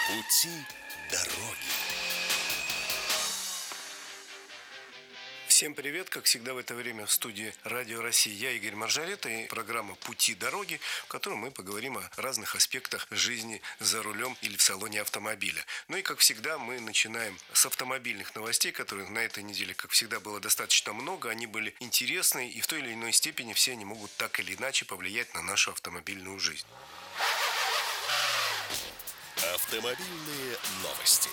Пути дороги. Всем привет! Как всегда в это время в студии Радио России я, Игорь Маржарета, и программа «Пути дороги», в которой мы поговорим о разных аспектах жизни за рулем или в салоне автомобиля. Ну и, как всегда, мы начинаем с автомобильных новостей, которых на этой неделе, как всегда, было достаточно много. Они были интересны, и в той или иной степени все они могут так или иначе повлиять на нашу автомобильную жизнь. Автомобильные новости.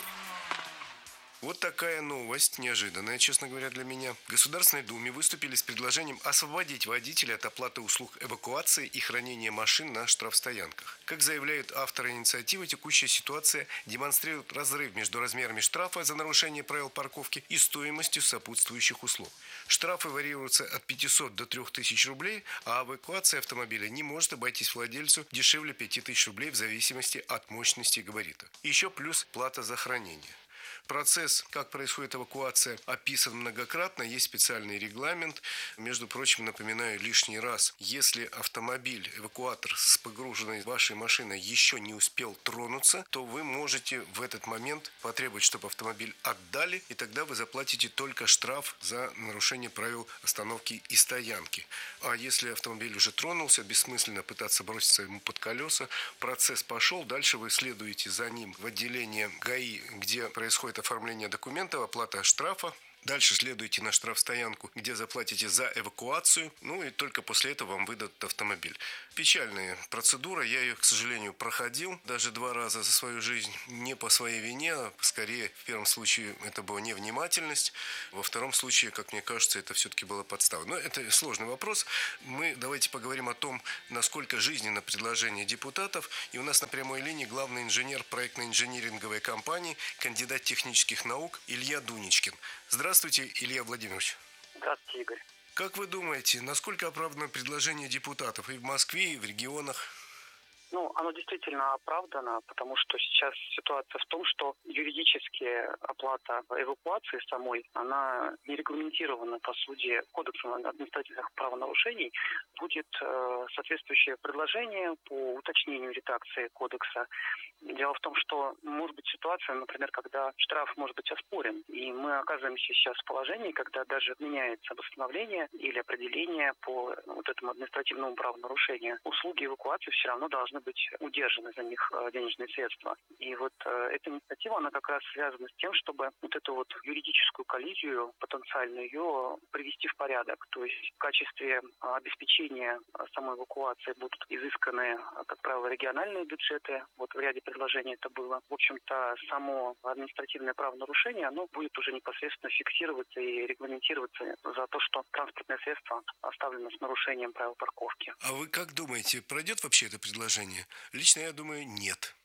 Вот такая новость, неожиданная, честно говоря, для меня. В Государственной Думе выступили с предложением освободить водителей от оплаты услуг эвакуации и хранения машин на штрафстоянках. Как заявляют авторы инициативы, текущая ситуация демонстрирует разрыв между размерами штрафа за нарушение правил парковки и стоимостью сопутствующих услуг. Штрафы варьируются от 500 до 3000 рублей, а эвакуация автомобиля не может обойтись владельцу дешевле 5000 рублей в зависимости от мощности и габарита. Еще плюс плата за хранение. Процесс, как происходит эвакуация, описан многократно, есть специальный регламент. Между прочим, напоминаю лишний раз, если автомобиль, эвакуатор с погруженной вашей машиной еще не успел тронуться, то вы можете в этот момент потребовать, чтобы автомобиль отдали, и тогда вы заплатите только штраф за нарушение правил остановки и стоянки. А если автомобиль уже тронулся, бессмысленно пытаться броситься ему под колеса, процесс пошел, дальше вы следуете за ним в отделение ГАИ, где происходит оформление документов, оплата штрафа. Дальше следуете на штрафстоянку, где заплатите за эвакуацию, и только после этого вам выдадут автомобиль. Печальная процедура, я ее, к сожалению, проходил даже 2 раза за свою жизнь, не по своей вине, а скорее в первом случае это была невнимательность, во втором случае, как мне кажется, это все-таки была подстава. Но это сложный вопрос. Мы давайте поговорим о том, насколько жизненно предложение депутатов, и у нас на прямой линии главный инженер проектно-инжиниринговой компании, кандидат технических наук Илья Дуничкин. Здравствуйте, Илья Владимирович. Здравствуйте, Игорь. Как вы думаете, насколько оправдано предложение депутатов и в Москве, и в регионах? Оно действительно оправдано, потому что сейчас ситуация в том, что юридически оплата эвакуации самой, она не регламентирована, по сути, Кодексом административных правонарушений. Будет соответствующее предложение по уточнению редакции Кодекса. Дело в том, что может быть ситуация, например, когда штраф может быть оспорен, и мы оказываемся сейчас в положении, когда даже меняется постановление или определение по этому административному правонарушению. Услуги эвакуации все равно должны быть удержаны за них денежные средства. И эта инициатива, она как раз связана с тем, чтобы эту юридическую коллизию, потенциально ее привести в порядок. То есть в качестве обеспечения самой эвакуации будут изысканы, как правило, региональные бюджеты. В ряде предложений это было. В общем-то, само административное правонарушение, оно будет уже непосредственно фиксироваться и регламентироваться за то, что транспортное средство оставлено с нарушением правил парковки. А вы как думаете, пройдет вообще это предложение? Лично я думаю, нет.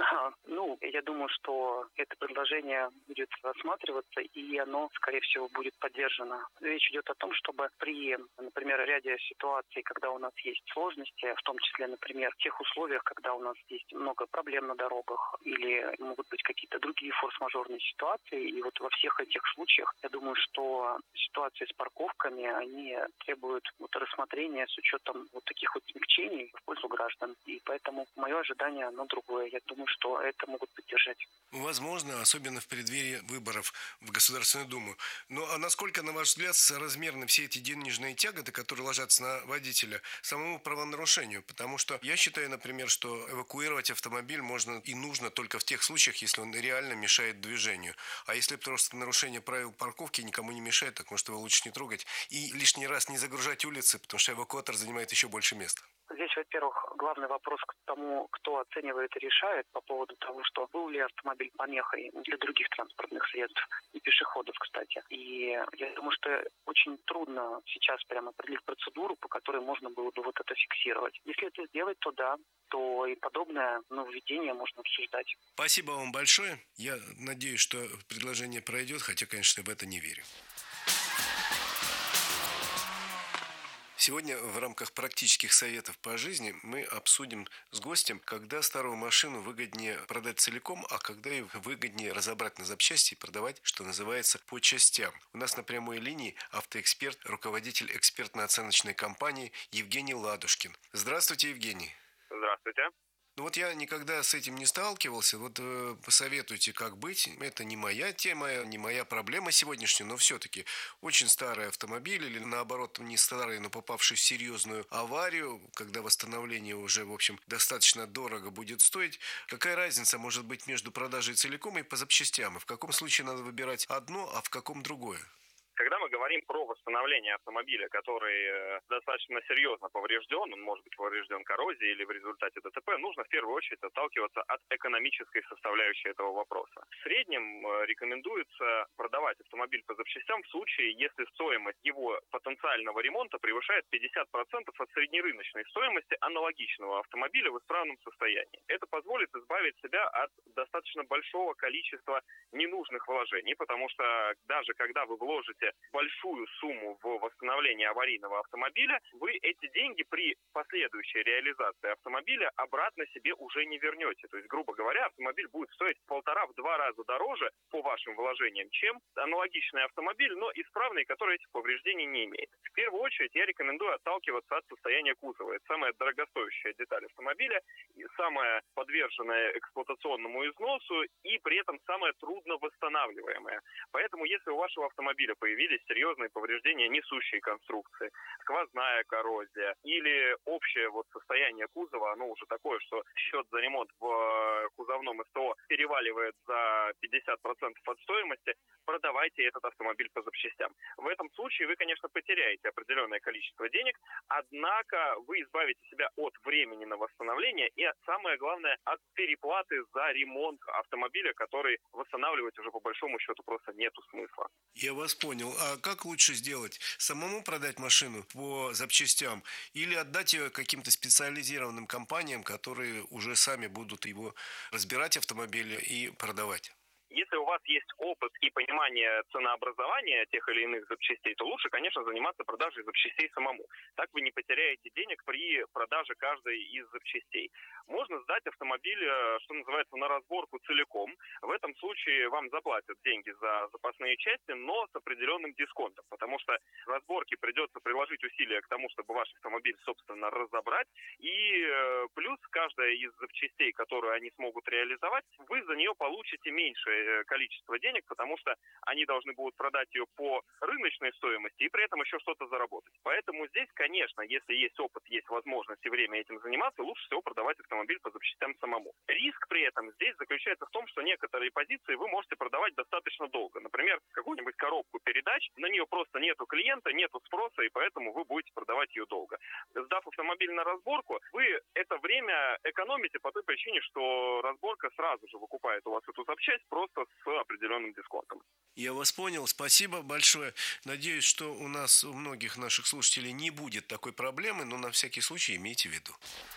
Я думаю, что это предложение будет рассматриваться, и оно, скорее всего, будет поддержано. Речь идет о том, чтобы при, например, ряде ситуаций, когда у нас есть сложности, в том числе, например, в тех условиях, когда у нас есть много проблем на дорогах, или могут быть какие-то другие форс-мажорные ситуации, и во всех этих случаях, я думаю, что ситуации с парковками, они требуют рассмотрения с учетом таких смягчений в пользу граждан. И поэтому мое ожидание, оно другое. Я думаю, что это могут поддержать. Возможно, особенно в преддверии выборов в Государственную Думу. А насколько, на ваш взгляд, соразмерны все эти денежные тяготы, которые ложатся на водителя, самому правонарушению? Потому что я считаю, например, что эвакуировать автомобиль можно и нужно только в тех случаях, если он реально мешает движению. А если просто нарушение правил парковки никому не мешает, так может его лучше не трогать и лишний раз не загружать улицы, потому что эвакуатор занимает еще больше места. Здесь, во-первых, главный вопрос к тому, кто оценивает и решает по поводу того, что был ли автомобиль помехой для других транспортных средств и пешеходов, кстати. И я думаю, что очень трудно сейчас прямо определить процедуру, по которой можно было бы это фиксировать. Если это сделать, то да, то и подобное нововведение можно обсуждать. Спасибо вам большое. Я надеюсь, что предложение пройдет, хотя, конечно, в это не верю. Сегодня в рамках практических советов по жизни мы обсудим с гостем, когда старую машину выгоднее продать целиком, а когда ее выгоднее разобрать на запчасти и продавать, что называется, по частям. У нас на прямой линии автоэксперт, руководитель экспертно-оценочной компании Евгений Ладушкин. Здравствуйте, Евгений. Здравствуйте. Ну вот я никогда с этим не сталкивался. Вот посоветуйте, как быть. Это не моя тема, не моя проблема сегодняшняя, но все-таки очень старый автомобиль или наоборот не старый, но попавший в серьезную аварию, когда восстановление уже, в общем, достаточно дорого будет стоить. Какая разница может быть между продажей целиком и по запчастям? И в каком случае надо выбирать одно, а в каком другое? Когда мы говорим про восстановление автомобиля, который достаточно серьезно поврежден, он может быть поврежден коррозией или в результате ДТП, нужно в первую очередь отталкиваться от экономической составляющей этого вопроса. В среднем рекомендуется продавать автомобиль по запчастям в случае, если стоимость его потенциального ремонта превышает 50% от среднерыночной стоимости аналогичного автомобиля в исправном состоянии. Это позволит избавить себя от достаточно большого количества ненужных вложений, потому что даже когда вы вложите большую сумму в восстановление аварийного автомобиля, вы эти деньги при последующей реализации автомобиля обратно себе уже не вернете. То есть, грубо говоря, автомобиль будет стоить в 1,5-2 раза дороже по вашим вложениям, чем аналогичный автомобиль, но исправный, который этих повреждений не имеет. В первую очередь я рекомендую отталкиваться от состояния кузова. Это самая дорогостоящая деталь автомобиля, самая подверженная эксплуатационному износу и при этом самая трудно восстанавливаемая. Поэтому, если у вашего автомобиля появились серьезные повреждения несущей конструкции, сквозная коррозия или общее состояние кузова, оно уже такое, что счет за ремонт в кузовном СТО переваливает за 50% от стоимости, продавайте этот автомобиль по запчастям. В этом случае вы, конечно, потеряете определенное количество денег, однако вы избавите себя от времени на восстановление и, самое главное, от переплаты за ремонт автомобиля, который восстанавливать уже по большому счету просто нету смысла. Я вас понял. А как лучше сделать? Самому продать машину по запчастям или отдать ее каким-то специализированным компаниям, которые уже сами будут его разбирать, автомобили, и продавать? Если у вас есть опыт и понимание ценообразования тех или иных запчастей, то лучше, конечно, заниматься продажей запчастей самому. Так вы не потеряете денег при продаже каждой из запчастей. Можно сдать автомобиль, что называется, на разборку целиком. В этом случае вам заплатят деньги за запасные части, но с определенным дисконтом, потому что в разборке придется приложить усилия к тому, чтобы ваш автомобиль, собственно, разобрать. И плюс каждая из запчастей, которую они смогут реализовать, вы за нее получите меньше количество денег, потому что они должны будут продать ее по рыночной стоимости и при этом еще что-то заработать. Поэтому здесь, конечно, если есть опыт, есть возможность и время этим заниматься, лучше всего продавать автомобиль по запчастям самому. Риск при этом здесь заключается в том, что некоторые позиции вы можете продавать достаточно долго. Например, какую-нибудь коробку передач, на нее просто нету клиента, нету спроса, и поэтому вы будете продавать ее долго. Сдав автомобиль на разборку, вы это время экономите по той причине, что разборка сразу же выкупает у вас эту запчасть просто с определенным дисконтом. Я вас понял. Спасибо большое. Надеюсь, что у нас, у многих наших слушателей не будет такой проблемы, но на всякий случай имейте в виду.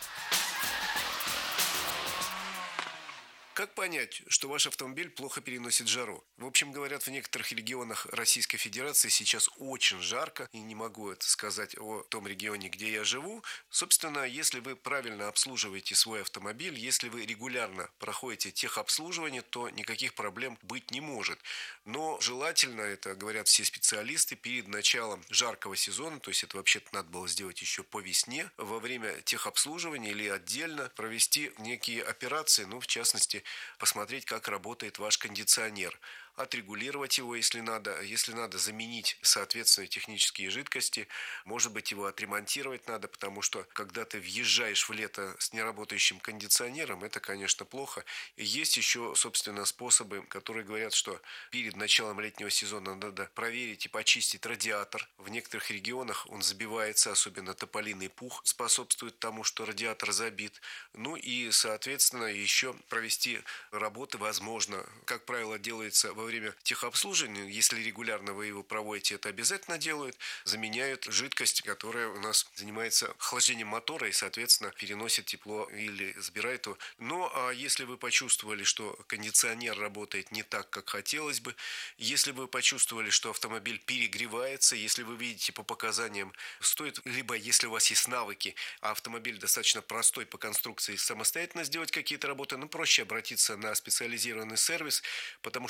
Как понять, что ваш автомобиль плохо переносит жару? В общем, говорят, в некоторых регионах Российской Федерации сейчас очень жарко, и не могу это сказать о том регионе, где я живу. Собственно, если вы правильно обслуживаете свой автомобиль, если вы регулярно проходите техобслуживание, то никаких проблем быть не может. Но желательно, это говорят все специалисты, перед началом жаркого сезона, то есть это вообще-то надо было сделать еще по весне, во время техобслуживания или отдельно провести некие операции, в частности, посмотреть, как работает ваш кондиционер, отрегулировать его, если надо заменить, соответственно, технические жидкости, может быть, его отремонтировать надо, потому что, когда ты въезжаешь в лето с неработающим кондиционером, это, конечно, плохо. И есть еще, собственно, способы, которые говорят, что перед началом летнего сезона надо проверить и почистить радиатор. В некоторых регионах он забивается, особенно тополиный пух способствует тому, что радиатор забит. И, соответственно, еще провести работы, возможно, как правило, делается во время техобслуживания, если регулярно вы его проводите, это обязательно делают, заменяют жидкость, которая у нас занимается охлаждением мотора и, соответственно, переносит тепло или забирает его. А если вы почувствовали, что кондиционер работает не так, как хотелось бы, если вы почувствовали, что автомобиль перегревается, если вы видите по показаниям, стоит, либо если у вас есть навыки, а автомобиль достаточно простой по конструкции, самостоятельно сделать какие-то работы, проще обратиться на специализированный сервис, потому что допускать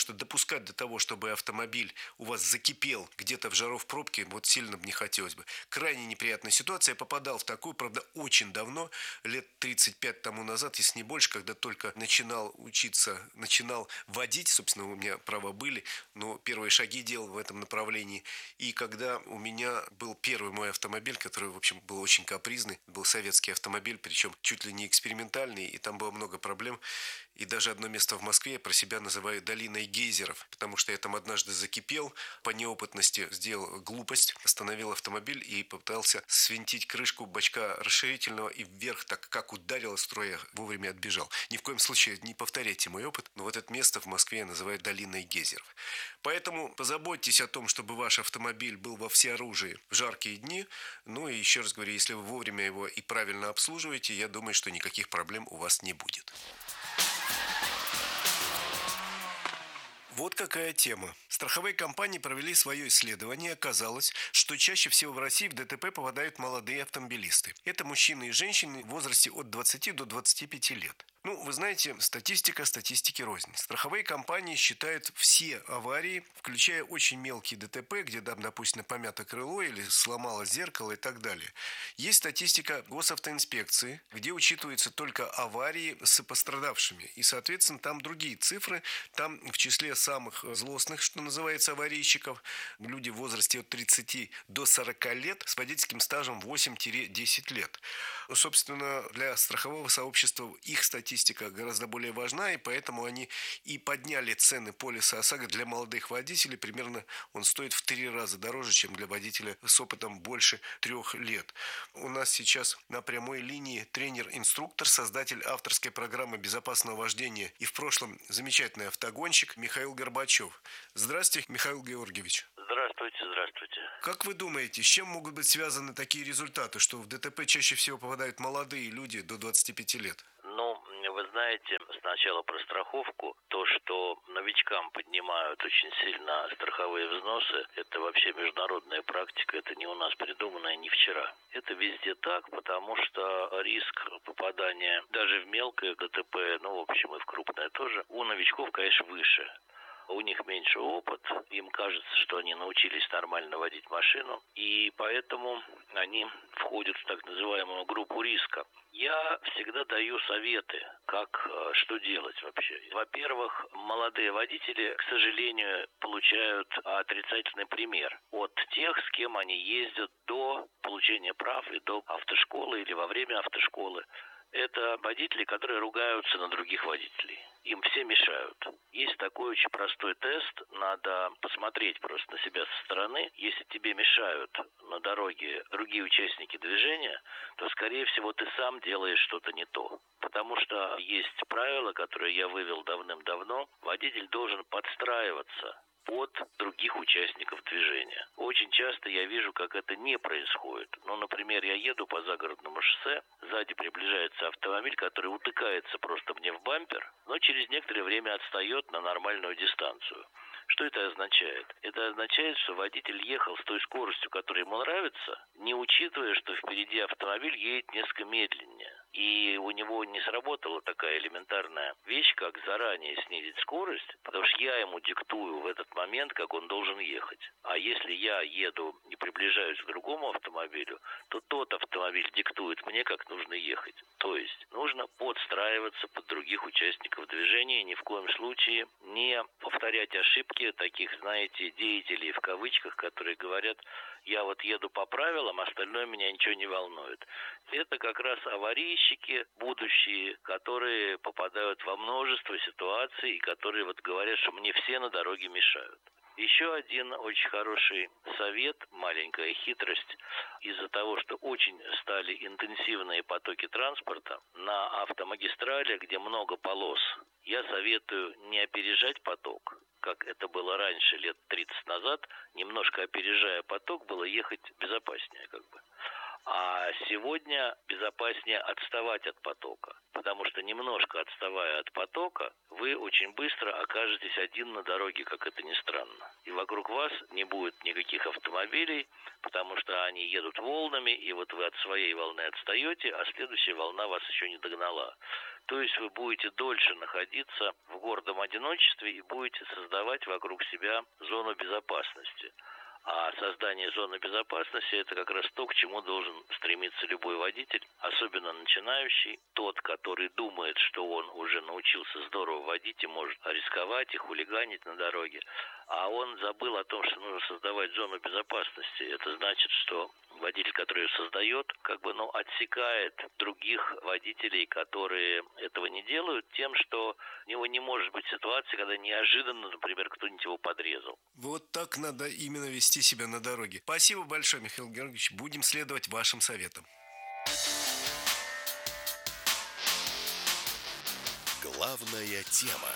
допускать до того, чтобы автомобиль у вас закипел где-то в жару в пробке, вот сильно не хотелось бы. Крайне неприятная ситуация. Я попадал в такую, правда, очень давно, лет 35 тому назад, если не больше, когда только начинал учиться, начинал водить, собственно, у меня права были, но первые шаги делал в этом направлении. И когда у меня был первый мой автомобиль, который, в общем, был очень капризный, был советский автомобиль, причем чуть ли не экспериментальный, и там было много проблем. И даже одно место в Москве я про себя называю долиной гейзеров, потому что я там однажды закипел, по неопытности сделал глупость, остановил автомобиль и попытался свинтить крышку бачка расширительного, и вверх так как ударило струя, вовремя отбежал. Ни в коем случае не повторяйте мой опыт, но вот это место в Москве я называю долиной гейзеров. Поэтому позаботьтесь о том, чтобы ваш автомобиль был во всеоружии в жаркие дни. Ну и еще раз говорю, если вы вовремя его и правильно обслуживаете, я думаю, что никаких проблем у вас не будет. Вот какая тема. Страховые компании провели свое исследование. Оказалось, что чаще всего в России в ДТП попадают молодые автомобилисты. Это мужчины и женщины в возрасте от 20 до 25 лет. Ну, вы знаете, статистики рознь. Страховые компании считают все аварии, включая очень мелкие ДТП, где, допустим, помято крыло или сломалось зеркало и так далее. Есть статистика госавтоинспекции, где учитываются только аварии с пострадавшими. И, соответственно, там другие цифры. Там в числе самых злостных, что называется, аварийщиков, люди в возрасте от 30 до 40 лет с водительским стажем 8-10 лет. Собственно, для страхового сообщества их статистика гораздо более важна, и поэтому они и подняли цены полиса ОСАГО для молодых водителей. Примерно он стоит в 3 раза дороже, чем для водителя с опытом больше 3 лет. У нас сейчас на прямой линии тренер-инструктор, создатель авторской программы безопасного вождения и в прошлом замечательный автогонщик Михаил Горбачев. Здравствуйте, Михаил Георгиевич. Здравствуйте. Как вы думаете, с чем могут быть связаны такие результаты, что в ДТП чаще всего попадают молодые люди до 25 лет? Вы знаете, сначала про страховку. То, что новичкам поднимают очень сильно страховые взносы, это вообще международная практика, это не у нас придуманное не вчера. Это везде так, потому что риск попадания даже в мелкое ДТП, в общем и в крупное тоже, у новичков, конечно, выше. У них меньше опыт, им кажется, что они научились нормально водить машину, и поэтому они входят в так называемую группу риска. Я всегда даю советы, что делать вообще. Во-первых, молодые водители, к сожалению, получают отрицательный пример от тех, с кем они ездят до получения прав и до автошколы или во время автошколы. Это водители, которые ругаются на других водителей. Им все мешают. Есть такой очень простой тест. Надо посмотреть просто на себя со стороны. Если тебе мешают на дороге другие участники движения, то, скорее всего, ты сам делаешь что-то не то. Потому что есть правило, которое я вывел давным-давно. Водитель должен подстраиваться под других участников движения. Очень часто я вижу, как это не происходит. Например, я еду по загородному шоссе, сзади приближается автомобиль, который утыкается просто мне в бампер, но через некоторое время отстает на нормальную дистанцию. Что это означает? Это означает, что водитель ехал с той скоростью, которая ему нравится, не учитывая, что впереди автомобиль едет несколько медленнее. И у него не сработала такая элементарная вещь, как заранее снизить скорость, потому что я ему диктую в этот момент, как он должен ехать. А если я еду и приближаюсь к другому автомобилю, то тот автомобиль диктует мне, как нужно ехать. То есть нужно подстраиваться под других участников движения и ни в коем случае не повторять ошибки таких, знаете, деятелей в кавычках, которые говорят: я вот еду по правилам, остальное меня ничего не волнует. Это как раз аварийщики будущие, которые попадают во множество ситуаций и которые говорят, что мне все на дороге мешают. Еще один очень хороший совет, маленькая хитрость. Из-за того, что очень стали интенсивные потоки транспорта на автомагистрали, где много полос, я советую не опережать поток, как это было раньше, лет 30 назад, немножко опережая поток, было ехать безопаснее . А сегодня безопаснее отставать от потока, потому что немножко отставая от потока, вы очень быстро окажетесь один на дороге, как это ни странно. И вокруг вас не будет никаких автомобилей, потому что они едут волнами, и вот вы от своей волны отстаете, а следующая волна вас еще не догнала. То есть вы будете дольше находиться в гордом одиночестве и будете создавать вокруг себя зону безопасности. А создание зоны безопасности – это как раз то, к чему должен стремиться любой водитель, особенно начинающий, тот, который думает, что он уже научился здорово водить и может рисковать и хулиганить на дороге, а он забыл о том, что нужно создавать зону безопасности. Это значит, что водитель, который ее создает, отсекает других водителей, которые этого не делают, тем, что у него не может быть ситуации, когда неожиданно, например, кто-нибудь его подрезал. Вот так надо именно вести себя на дороге. Спасибо большое, Михаил Георгиевич. Будем следовать вашим советам. Главная тема.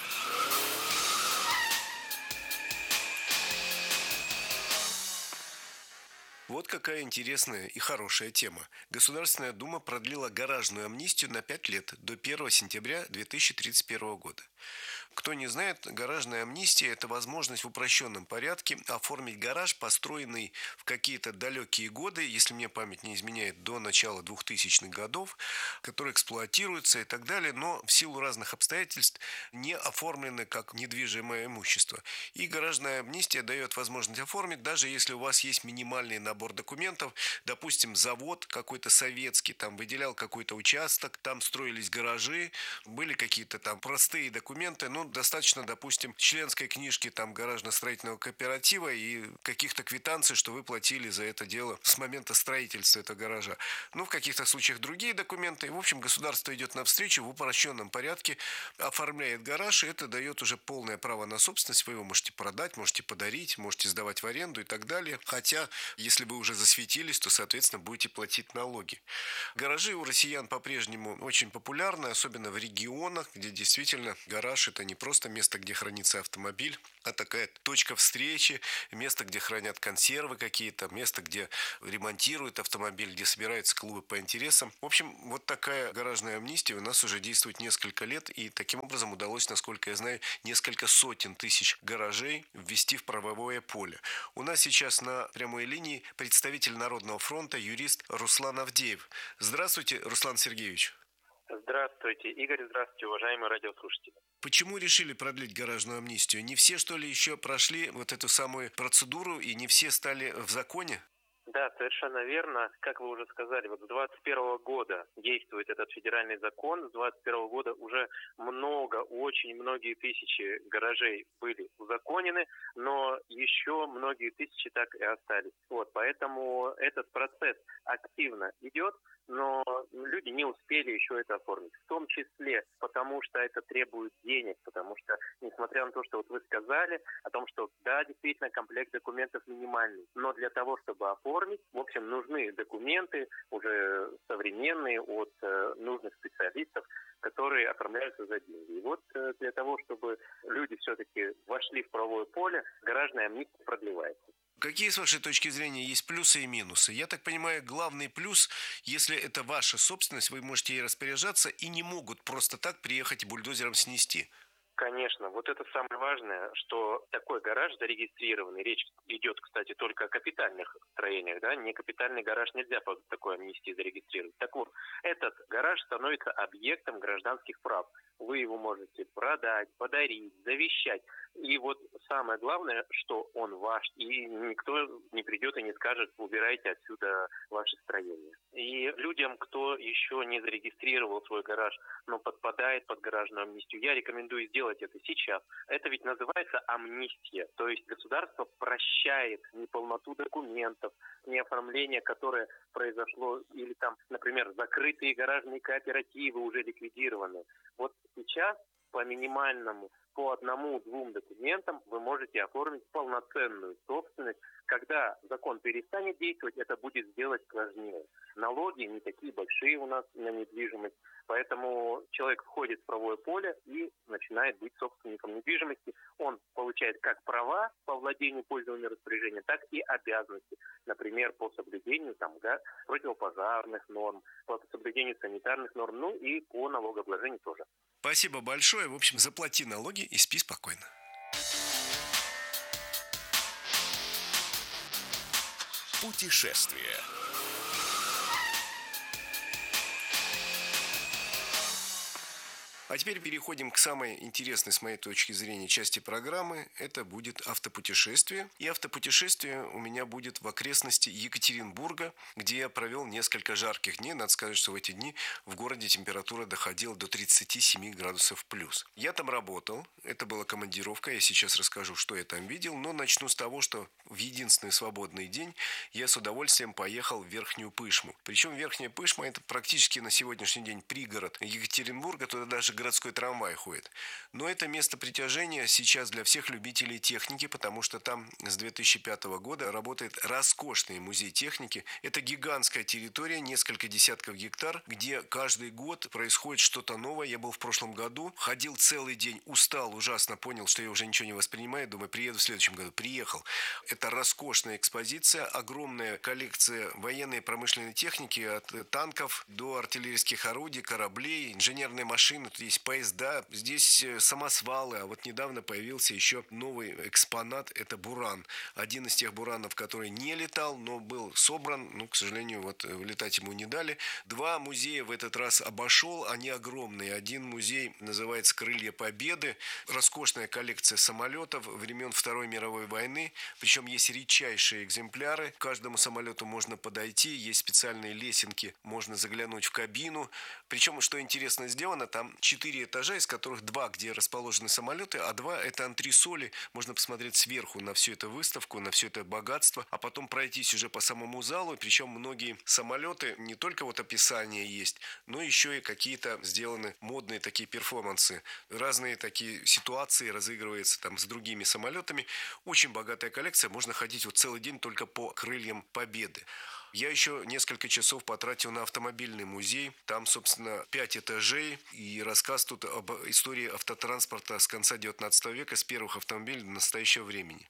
Вот какая интересная и хорошая тема. Государственная Дума продлила гаражную амнистию на 5 лет, до 1 сентября 2031 года. Кто не знает, гаражная амнистия – это возможность в упрощенном порядке оформить гараж, построенный в какие-то далекие годы, если мне память не изменяет, до начала 2000-х годов, который эксплуатируется и так далее, но в силу разных обстоятельств не оформлены как недвижимое имущество. И гаражная амнистия дает возможность оформить, даже если у вас есть минимальный набор документов, допустим, завод какой-то советский, там выделял какой-то участок, там строились гаражи, были какие-то там простые документы, достаточно, допустим, членской книжки там гаражно-строительного кооператива и каких-то квитанций, что вы платили за это дело с момента строительства этого гаража. В каких-то случаях другие документы. И, в общем, государство идет навстречу в упрощенном порядке, оформляет гараж, и это дает уже полное право на собственность. Вы его можете продать, можете подарить, можете сдавать в аренду и так далее. Хотя, если вы уже засветились, то, соответственно, будете платить налоги. Гаражи у россиян по-прежнему очень популярны, особенно в регионах, где действительно гараж – это не просто место, где хранится автомобиль, а такая точка встречи, место, где хранят консервы какие-то, место, где ремонтируют автомобиль, где собираются клубы по интересам. В общем, вот такая гаражная амнистия у нас уже действует несколько лет, и таким образом удалось, насколько я знаю, несколько сотен тысяч гаражей ввести в правовое поле. У нас сейчас на прямой линии представитель Народного фронта, юрист Руслан Авдеев. Здравствуйте, Руслан Сергеевич. Здравствуйте, Игорь, здравствуйте, уважаемые радиослушатели. Почему решили продлить гаражную амнистию? Не все, что ли, еще прошли вот эту самую процедуру, и не все стали в законе? Да, совершенно верно. Как вы уже сказали, вот с 2021 года действует этот федеральный закон. С 2021 года уже очень многие тысячи гаражей были узаконены, но еще многие тысячи так и остались. Поэтому этот процесс активно идет, но люди не успели еще это оформить. В том числе потому, что это требует денег, потому что, несмотря на то, что вы сказали о том, что да, действительно комплект документов минимальный, но для того, чтобы оформить, в общем, нужны документы уже современные от нужных специалистов, которые оформляются за деньги. И для того, чтобы люди все-таки вошли в правовое поле, гаражная амнистия продлевается. Какие, с вашей точки зрения, есть плюсы и минусы? Я так понимаю, главный плюс, если это ваша собственность, вы можете ей распоряжаться и не могут просто так приехать и бульдозером снести. Конечно, это самое важное, что такой гараж зарегистрированный, речь идет, кстати, только о капитальных строениях, да, не капитальный гараж нельзя по такой амнистии зарегистрировать. Так вот, этот гараж становится объектом гражданских прав. Вы его можете продать, подарить, завещать. И самое главное, что он ваш, и никто не придет и не скажет: убирайте отсюда ваше строение. И людям, кто еще не зарегистрировал свой гараж, но подпадает под гаражную амнистию, я рекомендую сделать это сейчас. Это ведь называется амнистия. То есть государство прощает неполноту документов, неоформление, которое произошло, или там, например, закрытые гаражные кооперативы уже ликвидированы. Сейчас по минимальному, по одному-двум документам вы можете оформить полноценную собственность. Когда закон перестанет действовать, это будет сделать сложнее. Налоги не такие большие у нас на недвижимость, поэтому человек входит в правовое поле и начинает быть собственником недвижимости. Он получает как права по владению, пользованию, распоряжению, так и обязанности. Например, по соблюдению противопожарных норм, по соблюдению санитарных норм, ну и по налогообложению тоже. Спасибо большое. В общем, заплати налоги и спи спокойно. Путешествие. А теперь переходим к самой интересной, с моей точки зрения, части программы. Это будет автопутешествие. И автопутешествие у меня будет в окрестности Екатеринбурга, где я провел несколько жарких дней. Надо сказать, что в эти дни в городе температура доходила до 37 градусов плюс. Я там работал. Это была командировка. Я сейчас расскажу, что я там видел. Но начну с того, что в единственный свободный день я с удовольствием поехал в Верхнюю Пышму. Причем Верхняя Пышма – это практически на сегодняшний день пригород Екатеринбурга. Туда даже городской трамвай ходит. Но это место притяжения сейчас для всех любителей техники, потому что там с 2005 года работает роскошный музей техники. Это гигантская территория, несколько десятков гектар, где каждый год происходит что-то новое. Я был в прошлом году, ходил целый день, устал ужасно, понял, что я уже ничего не воспринимаю. Думаю, приеду в следующем году. Приехал. Это роскошная экспозиция, огромная коллекция военной и промышленной техники, от танков до артиллерийских орудий, кораблей, инженерные машины. Тут есть поезда, здесь самосвалы, а вот недавно появился еще новый экспонат, это буран. Один из тех буранов, который не летал, но был собран, но, к сожалению, вот летать ему не дали. Два музея в этот раз обошел, они огромные. Один музей называется «Крылья Победы», роскошная коллекция самолетов времен Второй мировой войны, причем есть редчайшие экземпляры. К каждому самолету можно подойти, есть специальные лесенки, можно заглянуть в кабину. Причем, что интересно сделано, там 4 этажа, из которых 2, где расположены самолеты, а 2 это антресоли. Можно посмотреть сверху на всю эту выставку, на все это богатство, а потом пройтись уже по самому залу. Причем многие самолеты, не только вот описание есть, но еще и какие-то сделаны модные такие перформансы. Разные такие ситуации разыгрываются там с другими самолетами. Очень богатая коллекция, можно ходить вот целый день только по крыльям Победы. Я еще несколько часов потратил на автомобильный музей. Там, собственно, 5 этажей. И рассказ тут об истории автотранспорта с конца 19 века, с первых автомобилей до настоящего времени.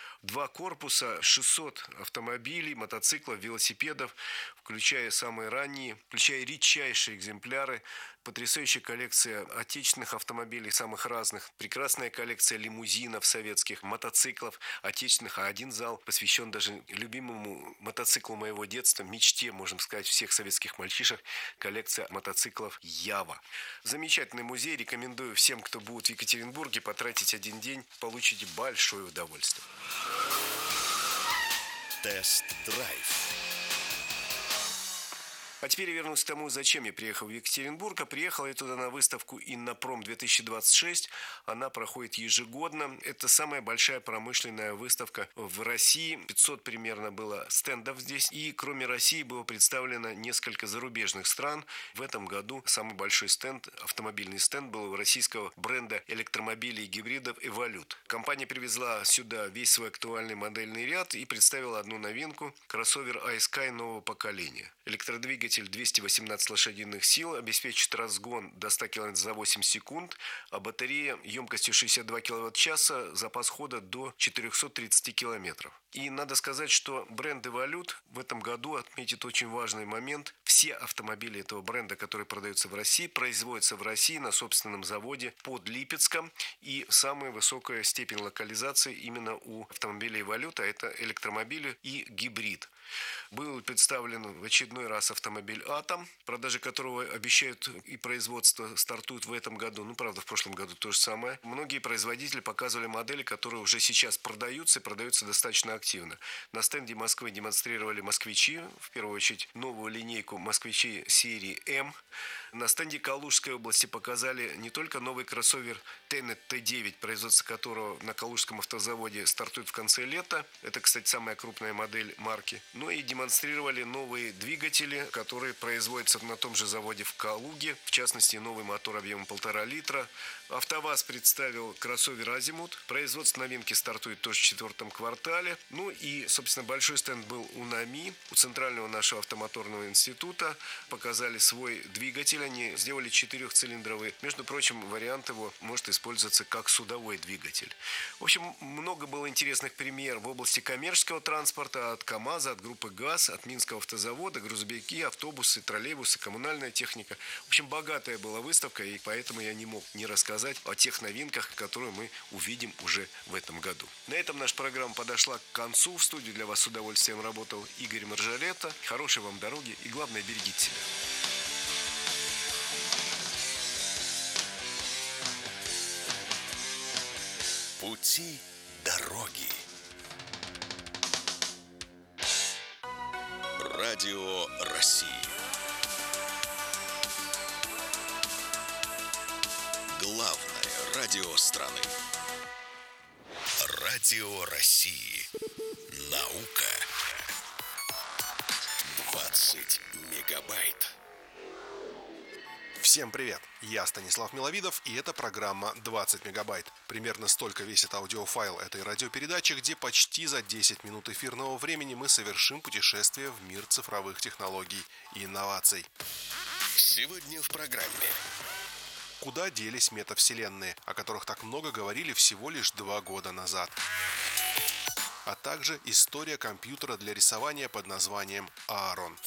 2 корпуса, 600 автомобилей, мотоциклов, велосипедов, включая самые ранние, включая редчайшие экземпляры, потрясающая коллекция отечественных автомобилей самых разных, прекрасная коллекция лимузинов советских, мотоциклов отечественных, а один зал посвящен даже любимому мотоциклу моего детства, мечте, можно сказать, всех советских мальчишек, коллекция мотоциклов «Ява». Замечательный музей, рекомендую всем, кто будет в Екатеринбурге, потратить один день, получите большое удовольствие. Тест-драйв. А теперь я вернусь к тому, зачем я приехал в Екатеринбург. А приехал я туда на выставку «Иннопром-2026». Она проходит ежегодно. Это самая большая промышленная выставка в России. 500 примерно было стендов здесь. И кроме России было представлено несколько зарубежных стран. В этом году самый большой стенд, автомобильный стенд, был у российского бренда электромобилей и гибридов «Эволют». Компания привезла сюда весь свой актуальный модельный ряд и представила одну новинку – кроссовер iSky нового поколения. Электродвигатель 218 лошадиных сил обеспечит разгон до 100 км за 8 секунд, а батарея емкостью 62 кВт-часа, запас хода до 430 км. И надо сказать, что бренд Evolute в этом году отметит очень важный момент. Все автомобили этого бренда, которые продаются в России, производятся в России на собственном заводе под Липецком. И самая высокая степень локализации именно у автомобилей Evolute, а это электромобили и гибрид. Был представлен в очередной раз автомобиль «Атом», продажи которого обещают и производство стартует в этом году. Ну, правда, в прошлом году то же самое. Многие производители показывали модели, которые уже сейчас продаются и продаются достаточно активно. На стенде Москвы демонстрировали москвичи, в первую очередь новую линейку москвичей серии М. На стенде Калужской области показали не только новый кроссовер Tenet T9, производство которого на Калужском автозаводе стартует в конце лета. Это, кстати, самая крупная модель марки. Но и демонстрировали новые двигатели, которые производятся на том же заводе в Калуге. В частности, новый мотор объемом 1,5 литра. АвтоВАЗ представил кроссовер Азимут. Производство новинки стартует тоже в 4 квартале. Ну и, собственно, большой стенд был у НАМИ, у Центрального нашего автомоторного института. Показали свой двигатель. Они сделали 4-цилиндровый. Между прочим, вариант его может использоваться как судовой двигатель. В общем, много было интересных премьер в области коммерческого транспорта от КАМАЗа, от группы ГАЗ, от Минского автозавода, грузовики, автобусы, троллейбусы, коммунальная техника. В общем, богатая была выставка, и поэтому я не мог не рассказать о тех новинках, которые мы увидим уже в этом году. На этом наша программа подошла к концу. В студии для вас с удовольствием работал Игорь Маржарета. Хорошей вам дороги и, главное, берегите себя. Пути дороги. Радио России. Главное радио страны. Радио России. Наука. 20 мегабайт. Всем привет! Я Станислав Миловидов, и это программа «20 мегабайт». Примерно столько весит аудиофайл этой радиопередачи, где почти за 10 минут эфирного времени мы совершим путешествие в мир цифровых технологий и инноваций. Сегодня в программе. Куда делись метавселенные, о которых так много говорили всего лишь 2 года назад? А также история компьютера для рисования под названием Aaron.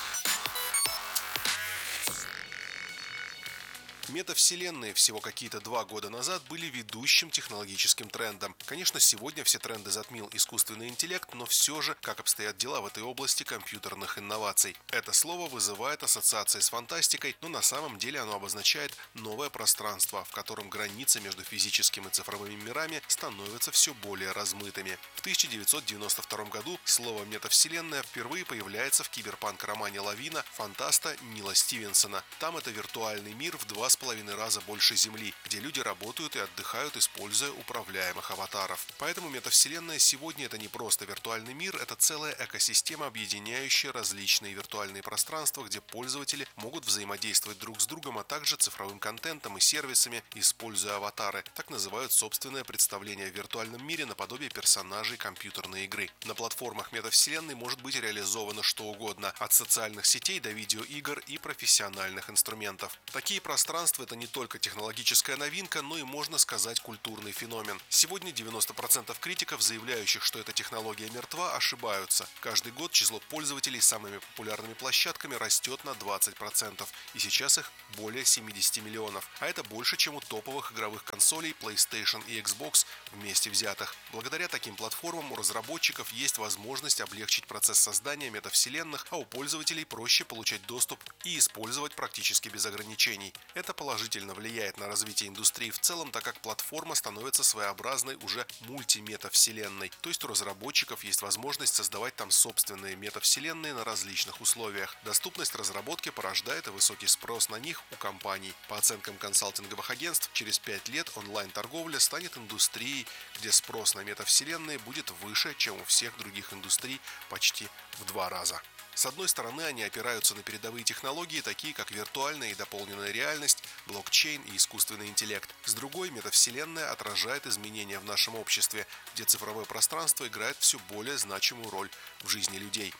Метавселенные всего какие-то 2 года назад были ведущим технологическим трендом. Конечно, сегодня все тренды затмил искусственный интеллект, но все же, как обстоят дела в этой области компьютерных инноваций. Это слово вызывает ассоциации с фантастикой, но на самом деле оно обозначает новое пространство, в котором границы между физическим и цифровыми мирами становятся все более размытыми. В 1992 году слово «метавселенная» впервые появляется в киберпанк-романе «Лавина» фантаста Нила Стивенсона. Там это виртуальный мир в 2,5 раза больше Земли, где люди работают и отдыхают, используя управляемых аватаров. Поэтому метавселенная сегодня это не просто виртуальный мир, это целая экосистема, объединяющая различные виртуальные пространства, где пользователи могут взаимодействовать друг с другом, а также цифровым контентом и сервисами, используя аватары. Так называют собственное представление в виртуальном мире наподобие персонажей компьютерной игры. На платформах метавселенной может быть реализовано что угодно, от социальных сетей до видеоигр и профессиональных инструментов. Такие пространства — это не только технологическая новинка, но и, можно сказать, культурный феномен. Сегодня 90% критиков, заявляющих, что эта технология мертва, ошибаются. Каждый год число пользователей с самыми популярными площадками растет на 20%, и сейчас их более 70 миллионов. А это больше, чем у топовых игровых консолей PlayStation и Xbox вместе взятых. Благодаря таким платформам у разработчиков есть возможность облегчить процесс создания метавселенных, а у пользователей проще получать доступ и использовать практически без ограничений. Это положительно влияет на развитие индустрии в целом, так как платформа становится своеобразной уже мультиметавселенной. То есть у разработчиков есть возможность создавать там собственные метавселенные на различных условиях. Доступность разработки порождает и высокий спрос на них у компаний. По оценкам консалтинговых агентств, через 5 лет онлайн-торговля станет индустрией, где спрос на метавселенные будет выше, чем у всех других индустрий почти в 2 раза. С одной стороны, они опираются на передовые технологии, такие как виртуальная и дополненная реальность, блокчейн и искусственный интеллект. С другой, метавселенная отражает изменения в нашем обществе, где цифровое пространство играет все более значимую роль в жизни людей.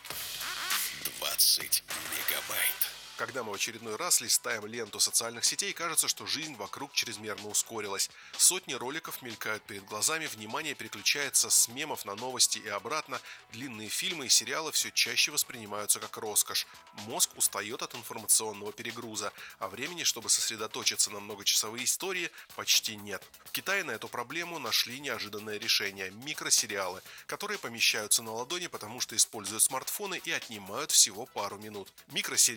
20 мегабайт. Когда мы в очередной раз листаем ленту социальных сетей, кажется, что жизнь вокруг чрезмерно ускорилась. Сотни роликов мелькают перед глазами, внимание переключается с мемов на новости и обратно. Длинные фильмы и сериалы все чаще воспринимаются как роскошь. Мозг устает от информационного перегруза, а времени, чтобы сосредоточиться на многочасовые истории, почти нет. В Китае на эту проблему нашли неожиданное решение – микросериалы, которые помещаются на ладони, потому что используют смартфоны и отнимают всего пару минут. Микросериал – это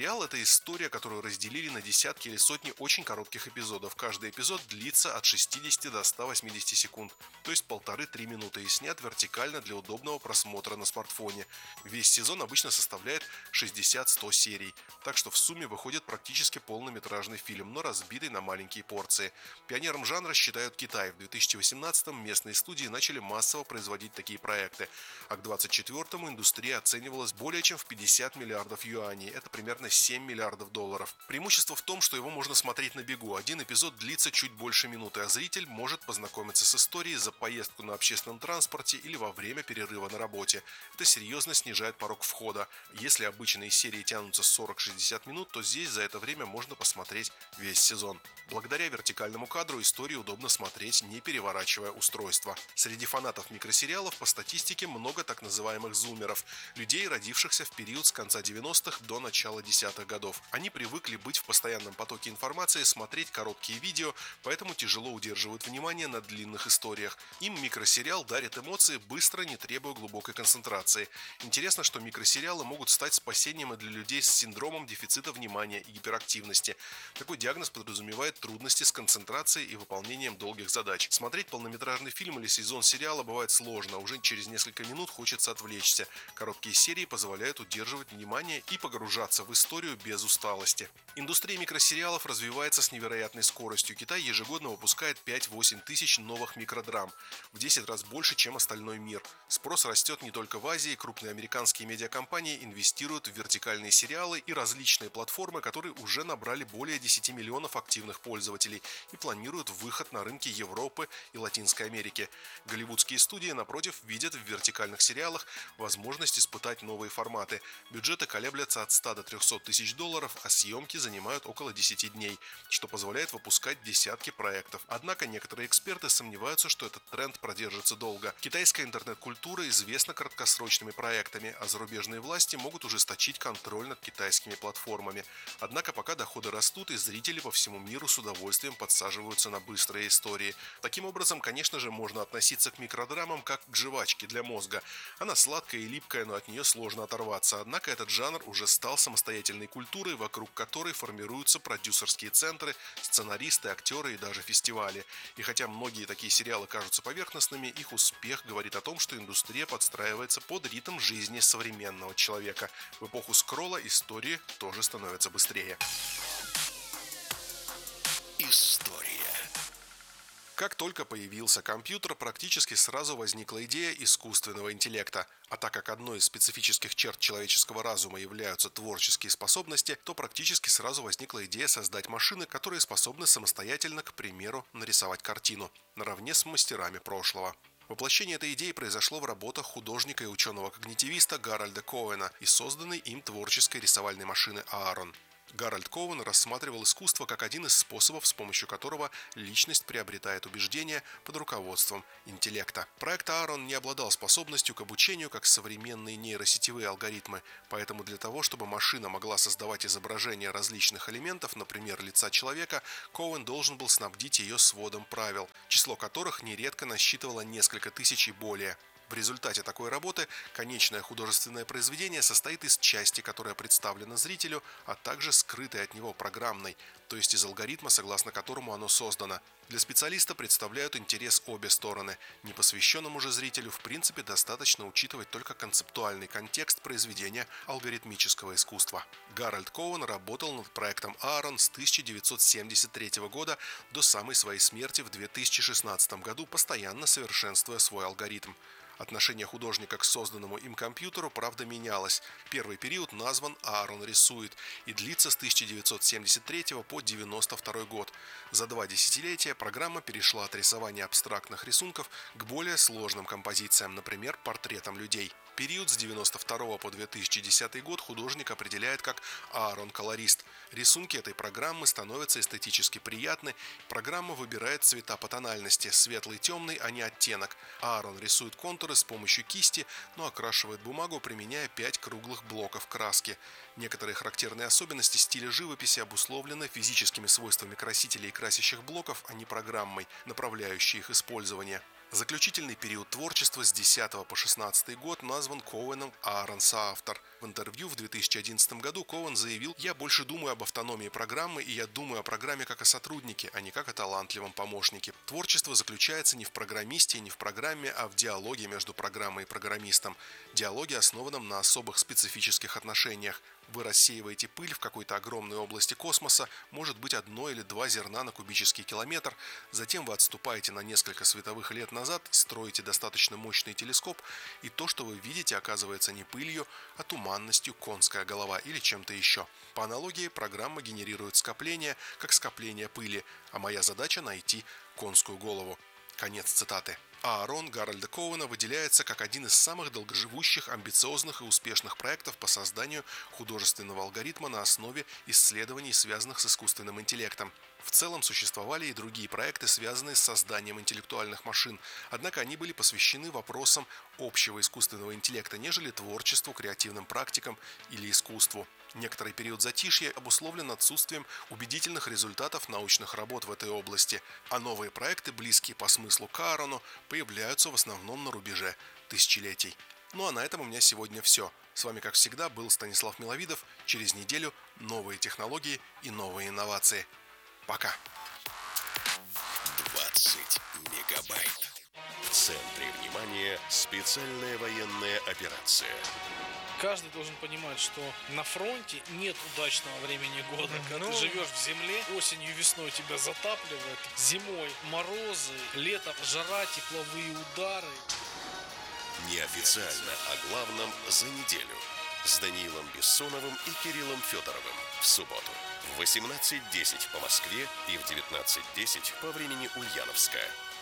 история, которую разделили на десятки или сотни очень коротких эпизодов. Каждый эпизод длится от 60 до 180 секунд, то есть 1,5-3 минуты, и снят вертикально для удобного просмотра на смартфоне. Весь сезон обычно составляет 60-100 серий, так что в сумме выходит практически полнометражный фильм, но разбитый на маленькие порции. Пионером жанра считают Китай. В 2018-м местные студии начали массово производить такие проекты, а к 2024-му индустрия оценивалась более чем в 50 миллиардов юаней, это примерно 7 миллиардов долларов. Преимущество в том, что его можно смотреть на бегу. Один эпизод длится чуть больше минуты, а зритель может познакомиться с историей за поездку на общественном транспорте или во время перерыва на работе. Это серьезно снижает порог входа. Если обычные серии тянутся 40-60 минут, то здесь за это время можно посмотреть весь сезон. Благодаря вертикальному кадру историю удобно смотреть, не переворачивая устройство. Среди фанатов микросериалов по статистике много так называемых зумеров, людей, родившихся в период с конца 90-х до начала 10-х годов. Они привыкли быть в постоянном потоке информации, смотреть короткие видео, поэтому тяжело удерживают внимание на длинных историях. Им микросериал дарит эмоции, быстро, не требуя глубокой концентрации. Интересно, что микросериалы могут стать спасением и для людей с синдромом дефицита внимания и гиперактивности. Такой диагноз подразумевает трудности с концентрацией и выполнением долгих задач. Смотреть полнометражный фильм или сезон сериала бывает сложно, уже через несколько минут хочется отвлечься. Короткие серии позволяют удерживать внимание и погружаться в историю без усталости. Индустрия микросериалов развивается с невероятной скоростью. Китай ежегодно выпускает 5-8 тысяч новых микродрам, в 10 раз больше, чем остальной мир. Спрос растет не только в Азии, крупные американские медиакомпании инвестируют в вертикальные сериалы и различные платформы, которые уже набрали более 10 миллионов активных пользователей и планируют выход на рынки Европы и Латинской Америки. Голливудские студии, напротив, видят в вертикальных сериалах возможность испытать новые форматы. Бюджеты колеблятся от 100 до 300 тысяч долларов, а съемки занимают около 10 дней, что позволяет выпускать десятки проектов. Однако некоторые эксперты сомневаются, что этот тренд продержится долго. Китайская интернет-культура известна краткосрочными проектами, а зарубежные власти могут ужесточить контроль над китайскими платформами. Однако пока доходы растут, и зрители по всему миру с удовольствием подсаживаются на быстрые истории. Таким образом, конечно же, можно относиться к микродрамам как к жвачке для мозга. Она сладкая и липкая, но от нее сложно оторваться. Однако этот жанр уже стал самостоятельной культурой, вокруг которой формируются продюсерские центры, сценаристы, актеры и даже фестивали. И хотя многие такие сериалы кажутся поверхностными, их успех говорит о том, что индустрия подстраивается под ритм жизни современного человека. В эпоху скролла истории тоже становятся быстрее. История. Как только появился компьютер, практически сразу возникла идея искусственного интеллекта. А так как одной из специфических черт человеческого разума являются творческие способности, то практически сразу возникла идея создать машины, которые способны самостоятельно, к примеру, нарисовать картину, наравне с мастерами прошлого. Воплощение этой идеи произошло в работах художника и ученого-когнитивиста Гарольда Коэна и созданной им творческой рисовальной машины Аарон. Гарольд Коэн рассматривал искусство как один из способов, с помощью которого личность приобретает убеждения под руководством интеллекта. Проект Аарон не обладал способностью к обучению, как современные нейросетевые алгоритмы, поэтому для того, чтобы машина могла создавать изображения различных элементов, например, лица человека, Коэн должен был снабдить ее сводом правил, число которых нередко насчитывало несколько тысяч и более. В результате такой работы конечное художественное произведение состоит из части, которая представлена зрителю, а также скрытой от него программной, то есть из алгоритма, согласно которому оно создано. Для специалиста представляют интерес обе стороны. Непосвященному же зрителю в принципе достаточно учитывать только концептуальный контекст произведения алгоритмического искусства. Гарольд Коэн работал над проектом Аарон с 1973 года до самой своей смерти в 2016 году, постоянно совершенствуя свой алгоритм. Отношение художника к созданному им компьютеру, правда, менялось. Первый период назван «Аарон рисует» и длится с 1973 по 1992 год. За 2 десятилетия программа перешла от рисования абстрактных рисунков к более сложным композициям, например, портретам людей. Период с 1992 по 2010 год художник определяет как Аарон-колорист. Рисунки этой программы становятся эстетически приятны. Программа выбирает цвета по тональности – светлый, темный, а не оттенок. Аарон рисует контуры с помощью кисти, но окрашивает бумагу, применяя 5 круглых блоков краски. Некоторые характерные особенности стиля живописи обусловлены физическими свойствами красителей и красящих блоков, а не программой, направляющей их использование. Заключительный период творчества с 10 по 16 год назван Коуэном Аарон соавтор. В интервью в 2011 году Коуэн заявил: «Я больше думаю об автономии программы, и я думаю о программе как о сотруднике, а не как о талантливом помощнике. Творчество заключается не в программисте и не в программе, а в диалоге между программой и программистом. Диалоге, основанном на особых специфических отношениях. Вы рассеиваете пыль в какой-то огромной области космоса, может быть 1 или 2 зерна на кубический километр, затем вы отступаете на несколько световых лет назад, строите достаточно мощный телескоп, и то, что вы видите, оказывается не пылью, а туманностью, конская голова или чем-то еще. По аналогии, программа генерирует скопление, как скопление пыли, а моя задача найти конскую голову». Конец цитаты. Аарон Гарольда Коуэна выделяется как один из самых долгоживущих, амбициозных и успешных проектов по созданию художественного алгоритма на основе исследований, связанных с искусственным интеллектом. В целом существовали и другие проекты, связанные с созданием интеллектуальных машин, однако они были посвящены вопросам общего искусственного интеллекта, нежели творчеству, креативным практикам или искусству. Некоторый период затишья обусловлен отсутствием убедительных результатов научных работ в этой области, а новые проекты, близкие по смыслу к Аарону, появляются в основном на рубеже тысячелетий. Ну а на этом у меня сегодня все. С вами, как всегда, был Станислав Миловидов. Через неделю новые технологии и новые инновации. Пока. 20 мегабайт. В центре внимания специальная военная операция. Каждый должен понимать, что на фронте нет удачного времени года. Когда ты живешь в земле, осенью, весной тебя затапливает, зимой морозы, летом жара, тепловые удары. Неофициально о главном за неделю. С Даниилом Бессоновым и Кириллом Федоровым. В субботу в 18:10 по Москве и в 19:10 по времени Ульяновска.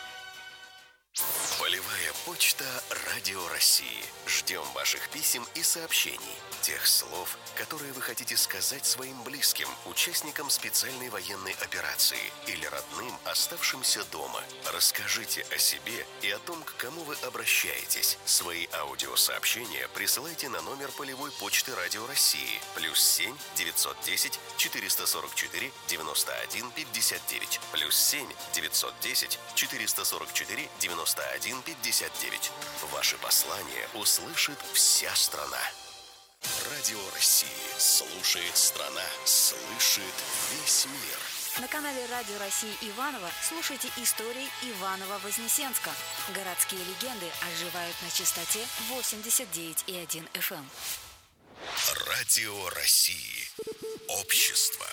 Полевая почта Радио России. Ждем ваших писем и сообщений. Тех слов, которые вы хотите сказать своим близким, участникам специальной военной операции или родным, оставшимся дома. Расскажите о себе и о том, к кому вы обращаетесь. Свои аудиосообщения присылайте на номер полевой почты Радио России +7 910 444 91 59 +7 910 444 91 59. Ваши послания услышит вся страна. Радио России слушает страна, слышит весь мир. На канале Радио России Иваново слушайте истории Иваново-Вознесенска. Городские легенды оживают на частоте 89,1 FM. Радио России. Общество.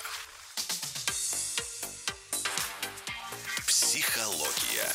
Психология.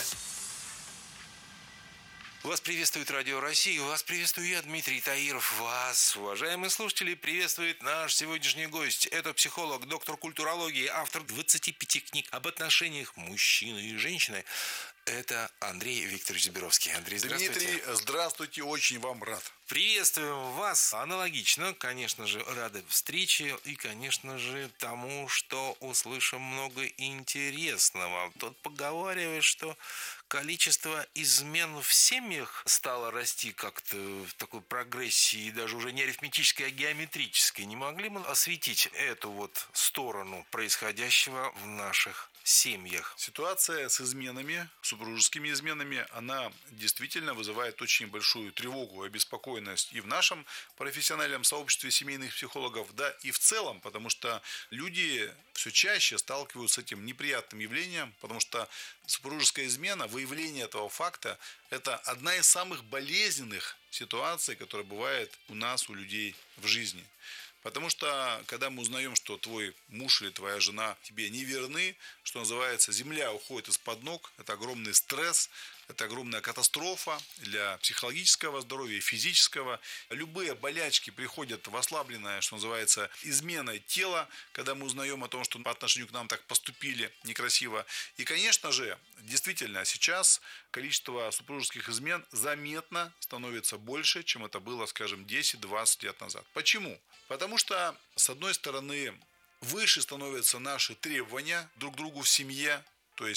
Вас приветствует Радио России, вас приветствую я, Дмитрий Таиров. Вас, уважаемые слушатели, приветствует наш сегодняшний гость. Это психолог, доктор культурологии, автор 25 книг об отношениях мужчины и женщины. Это Андрей Викторович Заберовский. Андрей, здравствуйте. Дмитрий, здравствуйте, очень вам рад. Приветствуем вас. Аналогично, конечно же, рады встрече и, конечно же, тому, что услышим много интересного. Тут поговаривают, что количество измен в семьях стало расти как-то в такой прогрессии, даже уже не арифметической, а геометрической. Не могли мы осветить эту вот сторону происходящего в наших семьях? Ситуация с изменами, супружескими изменами, она действительно вызывает очень большую тревогу и обеспокоенность и в нашем профессиональном сообществе семейных психологов, да и в целом, потому что люди все чаще сталкиваются с этим неприятным явлением, потому что супружеская измена, выявление этого факта, это одна из самых болезненных ситуаций, которая бывает у нас, у людей в жизни. Потому что, когда мы узнаем, что твой муж или твоя жена тебе не верны, что называется, земля уходит из-под ног, это огромный стресс, это огромная катастрофа для психологического здоровья и физического. Любые болячки приходят в ослабленное, что называется, изменой тела, когда мы узнаем о том, что по отношению к нам так поступили некрасиво. И, конечно же, действительно, сейчас количество супружеских измен заметно становится больше, чем это было, скажем, 10-20 лет назад. Почему? Потому что, с одной стороны, выше становятся наши требования друг к другу в семье, то есть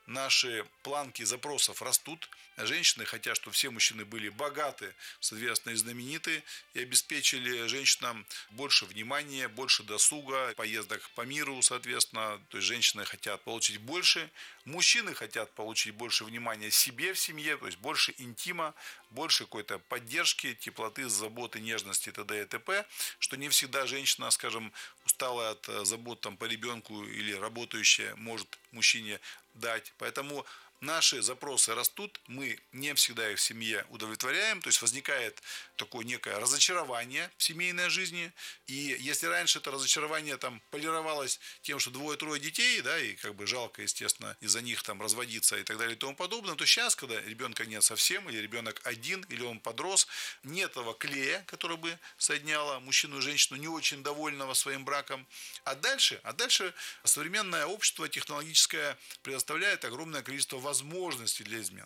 наши планки запросов растут. Женщины хотят, чтобы все мужчины были богаты, соответственно, и знамениты, и обеспечили женщинам больше внимания, больше досуга, поездок по миру, соответственно. То есть женщины хотят получить больше, мужчины хотят получить больше внимания себе в семье, то есть больше интима, больше какой-то поддержки, теплоты, заботы, нежности, т.д. и т.п., что не всегда женщина, скажем, усталая от забот там, по ребенку или работающая может мужчине дать. Поэтому наши запросы растут, мы не всегда их в семье удовлетворяем, то есть возникает такое некое разочарование в семейной жизни. И если раньше это разочарование там полировалось тем, что 2-3 детей, да, и как бы жалко, естественно, из-за них там разводиться и так далее и тому подобное, то сейчас, когда ребенка нет совсем, или ребенок один, или он подрос, нет этого клея, который бы соединяло мужчину и женщину, не очень довольного своим браком. А дальше современное общество технологическое предоставляет огромное количество возможностей для измен.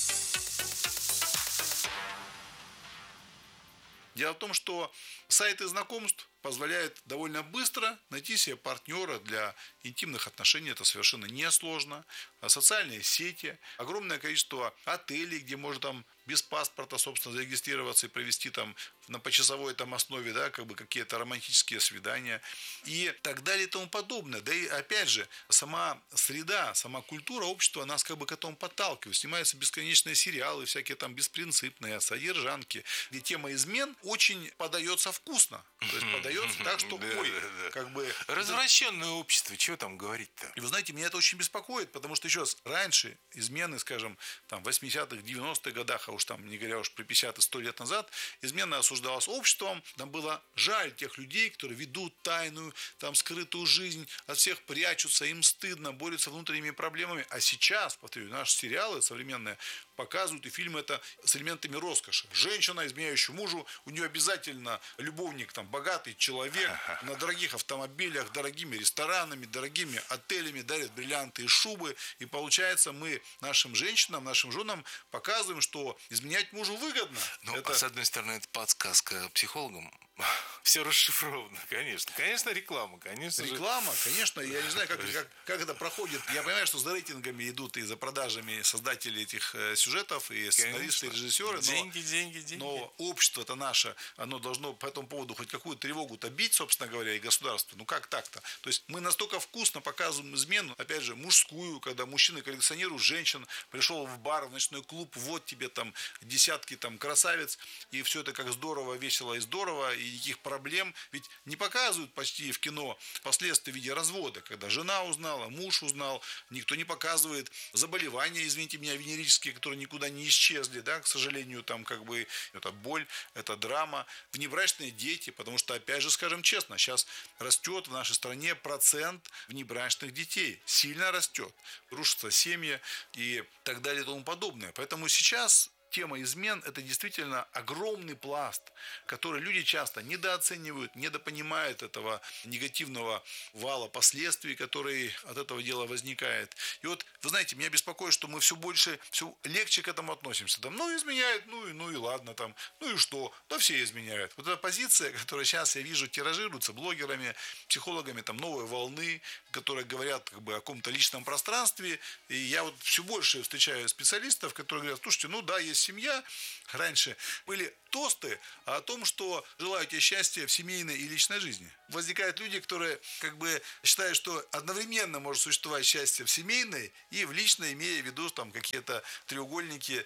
Дело в том, что сайты знакомств позволяют довольно быстро найти себе партнера для интимных отношений. Это совершенно несложно. Социальные сети, огромное количество отелей, где можно там без паспорта, собственно, зарегистрироваться и провести там на почасовой там основе, да, как бы какие-то романтические свидания и так далее и тому подобное. Да и опять же, сама среда, сама культура общества нас как бы к этому подталкивает. Снимаются бесконечные сериалы, всякие там беспринципные, содержанки, где тема измен очень подается вкусно. То есть подается так, что как бы... Развращенное общество, чего там говорить-то? И вы знаете, меня это очень беспокоит, потому что еще раз, раньше измены, скажем, там в 80-х, 90-х годах, а уж там, не говоря уж про 50 и 100 лет назад, измена осуждалась обществом, там было жаль тех людей, которые ведут тайную, там скрытую жизнь, от всех прячутся, им стыдно, борются с внутренними проблемами. А сейчас, повторю, наши сериалы современные показывают, и фильмы это с элементами роскоши. Женщина, изменяющая мужу, у нее обязательно любовник, там, богатый человек, на дорогих автомобилях, дорогими ресторанами, дорогими отелями, дарят бриллианты и шубы. И получается, мы нашим женщинам, нашим женам показываем, что изменять мужу выгодно. Ну, это... с одной стороны, это подсказка психологам. Все расшифровано, конечно. Конечно, реклама, конечно. Реклама, конечно. Я не знаю, как это проходит. Я понимаю, что за рейтингами идут и за продажами создатели этих сюжетов, и сценаристы, и режиссеры. Деньги. Но общество-то наше, оно должно по этому поводу хоть какую-то тревогу-то бить, собственно говоря, и государство. Ну как так-то? То есть мы настолько вкусно показываем измену, опять же, мужскую, когда мужчины коллекционируют женщин, пришел в бар, в ночной клуб, вот тебе там десятки там красавиц, и все это как здорово, весело и здорово, и никаких проблем. Ведь не показывают почти в кино последствия в виде развода, когда жена узнала, муж узнал, никто не показывает заболевания, извините меня, венерические, которые никуда не исчезли, да, к сожалению, там как бы это боль, это драма, внебрачные дети, потому что, опять же, скажем честно, сейчас растет в нашей стране процент внебрачных детей, сильно растет, рушатся семьи и так далее и тому подобное. Поэтому сейчас тема измен – это действительно огромный пласт, который люди часто недооценивают, недопонимают этого негативного вала последствий, который от этого дела возникает. И вот, вы знаете, меня беспокоит, что мы все больше, все легче к этому относимся. Там, ну, изменяют, ну и ладно, там, ну и что? Да все изменяют. Вот эта позиция, которая сейчас, я вижу, тиражируется блогерами, психологами там, новой волны, которые говорят как бы, о каком-то личном пространстве. И я вот все больше встречаю специалистов, которые говорят, слушайте, ну да, есть семья. Раньше были тосты о том, что желаю тебе счастья в семейной и личной жизни. Возникают люди, которые как бы считают, что одновременно может существовать счастье в семейной и в личной, имея в виду там какие-то треугольники.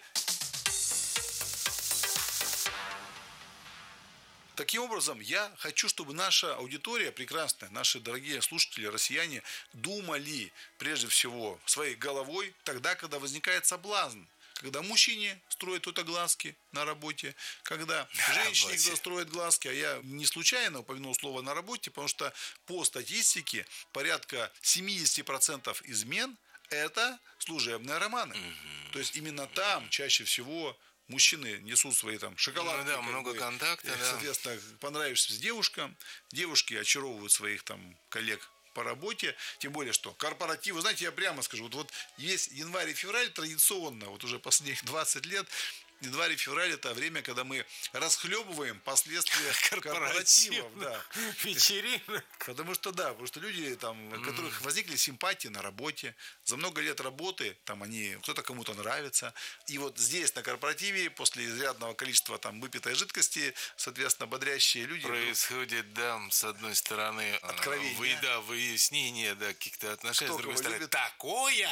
Таким образом, я хочу, чтобы наша аудитория прекрасная, наши дорогие слушатели, россияне, думали прежде всего своей головой тогда, когда возникает соблазн. Когда мужчине строят тут глазки на работе, когда женщине строят глазки, а я не случайно упомянул слово «на работе», потому что по статистике порядка 70% измен – это служебные романы. То есть именно там чаще всего мужчины несут свои там шоколадки. Ну, да, много контакта. Соответственно, понравишься девушкам, девушки очаровывают своих там коллег по работе, тем более, что корпоративы, знаете, я прямо скажу, вот есть январь и февраль традиционно, вот уже последних 20 лет, январь-февраль – это время, когда мы расхлебываем последствия корпоративов. Да. Вечеринок. Потому что люди, там, у которых возникли симпатии на работе, за много лет работы, там они, кто-то кому-то нравится. И вот здесь, на корпоративе, после изрядного количества там выпитой жидкости, соответственно, бодрящие люди. Происходит, да, с одной стороны, откровение. Выяснение, да, каких-то отношений, Кто с другой стороны, любит. Такое!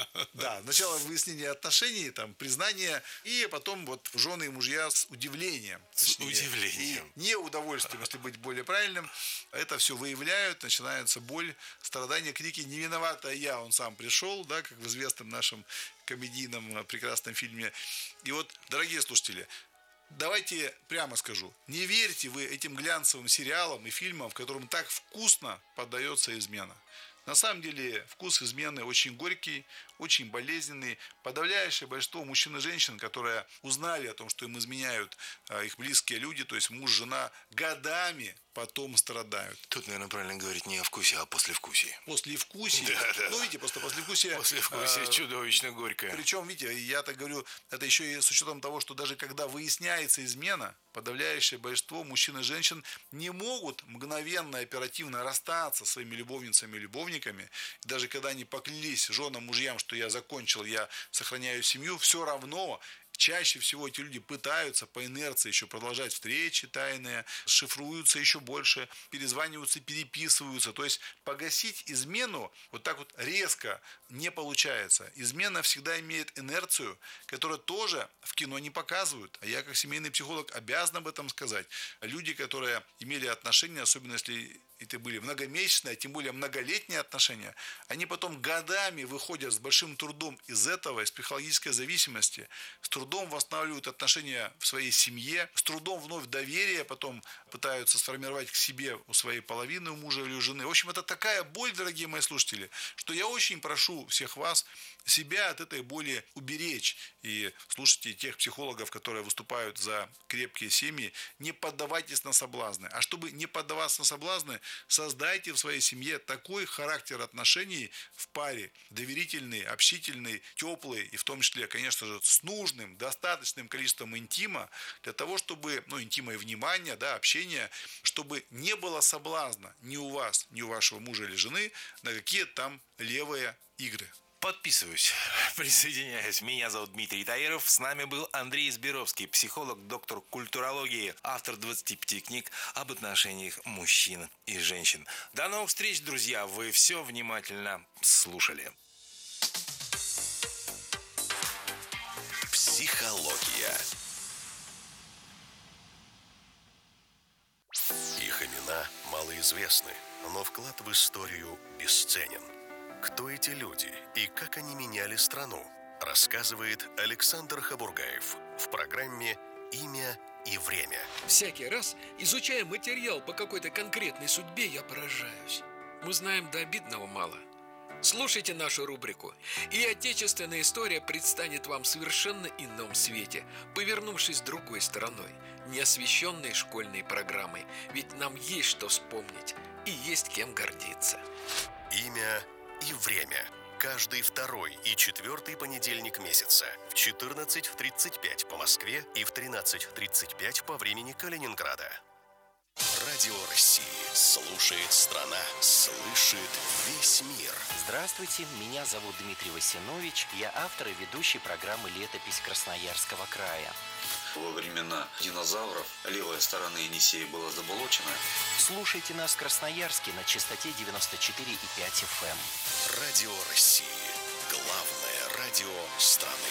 Да, сначала выяснение отношений, там, признание, и потом вот жены и мужья с удивлением. Удивлением. И неудовольствием, если быть более правильным. Это все выявляют, начинается боль, страдания, крики. Не виновата я, он сам пришел, да, как в известном нашем комедийном прекрасном фильме. И вот, дорогие слушатели, давайте прямо скажу, не верьте вы этим глянцевым сериалам и фильмам, в котором так вкусно поддается измена. На самом деле вкус измены очень горький, очень болезненный. Подавляющее большинство мужчин и женщин, которые узнали о том, что им изменяют их близкие люди, то есть муж, жена, годами потом страдают. Тут, наверное, правильно говорить не о вкусе, а о послевкусии. Послевкусие? Да. Ну, видите, просто послевкусие... Послевкусие чудовищно горькое. Причем, видите, я так говорю, это еще и с учетом того, что даже когда выясняется измена, подавляющее большинство мужчин и женщин не могут мгновенно и оперативно расстаться со своими любовницами и любовниками. Даже когда они поклялись женам, мужьям, что я закончил, я сохраняю семью, все равно чаще всего эти люди пытаются по инерции еще продолжать встречи тайные, шифруются еще больше, перезваниваются, переписываются. То есть погасить измену вот так вот резко не получается. Измена всегда имеет инерцию, которую тоже в кино не показывают. А я как семейный психолог обязан об этом сказать. Люди, которые имели отношения, особенно если это были многомесячные, а тем более многолетние отношения, они потом годами выходят с большим трудом из этого, из психологической зависимости, с трудом восстанавливают отношения в своей семье, с трудом вновь доверие потом пытаются сформировать к себе у своей половины, у мужа или у жены. В общем, это такая боль, дорогие мои слушатели, что я очень прошу всех вас себя от этой боли уберечь. И слушайте тех психологов, которые выступают за крепкие семьи, не поддавайтесь на соблазны. А чтобы не поддаваться на соблазны, создайте в своей семье такой характер отношений в паре, доверительный, общительный, теплый, и в том числе, конечно же, с нужным, достаточным количеством интима, для того, чтобы, интима и внимания, да, общения, чтобы не было соблазна ни у вас, ни у вашего мужа или жены на какие-то там левые игры. Подписываюсь, присоединяюсь. Меня зовут Дмитрий Таиров. С нами был Андрей Зберовский, психолог, доктор культурологии, автор 25 книг об отношениях мужчин и женщин. До новых встреч, друзья. Вы все внимательно слушали. Психология. Их имена малоизвестны, но вклад в историю бесценен. Кто эти люди и как они меняли страну, рассказывает Александр Хабургаев в программе «Имя и время». Всякий раз, изучая материал по какой-то конкретной судьбе, я поражаюсь. Мы знаем до обидного мало. Слушайте нашу рубрику, и отечественная история предстанет вам в совершенно ином свете, повернувшись другой стороной, не освещенной школьной программой. Ведь нам есть что вспомнить и есть кем гордиться. «Имя и время». Каждый второй и четвертый понедельник месяца в 14:35 по Москве и в 13:35 по времени Калининграда. Радио России. Слушает страна. Слышит весь мир. Здравствуйте, меня зовут Дмитрий Васинович. Я автор и ведущий программы «Летопись Красноярского края». Во времена динозавров левая сторона Енисея была заболочена. Слушайте нас в Красноярске на частоте 94,5 FM. Радио России. Главное радио страны.